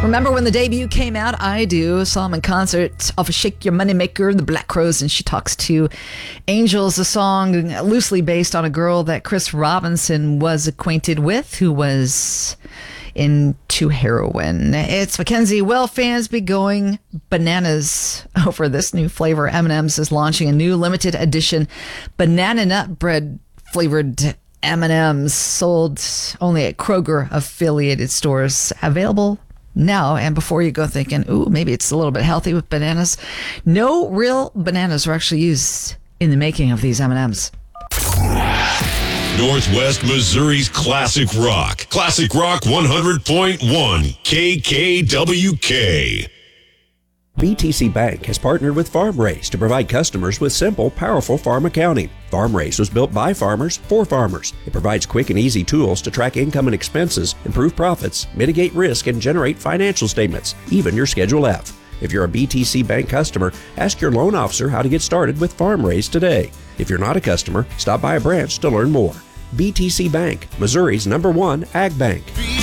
Remember when the debut came out? I do. Saw him in concert off of Shake Your Moneymaker, the Black Crowes, and She Talks to Angels, a song loosely based on a girl that Chris Robinson was acquainted with who was into heroin. It's Mackenzie. Will fans be going bananas over this new flavor? M&M's is launching a new limited edition banana nut bread flavored M&M's sold only at Kroger affiliated stores. Available now. And before you go thinking, ooh, maybe it's a little bit healthy with bananas, no real bananas were actually used in the making of these M&M's. Northwest Missouri's Classic Rock. Classic Rock 100.1 KKWK. BTC Bank has partnered with FarmRaise to provide customers with simple, powerful farm accounting. FarmRaise was built by farmers for farmers. It provides quick and easy tools to track income and expenses, improve profits, mitigate risk, and generate financial statements, even your Schedule F. If you're a BTC Bank customer, ask your loan officer how to get started with FarmRaise today. If you're not a customer, stop by a branch to learn more. BTC Bank, Missouri's #1 ag bank.